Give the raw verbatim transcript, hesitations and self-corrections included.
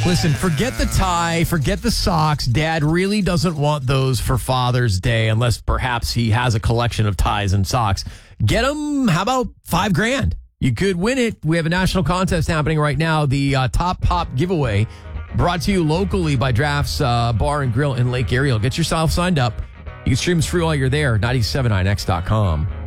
Listen, forget the tie, forget the socks. Dad really doesn't want those for Father's Day unless perhaps he has a collection of ties and socks. Get him, how about five grand? You could win it. We have a national contest happening right now, the uh, Top Pop giveaway, brought to you locally by Drafts uh, Bar and Grill in Lake Ariel. Get yourself signed up. You can stream us free while you're there, nine seven nine X dot com.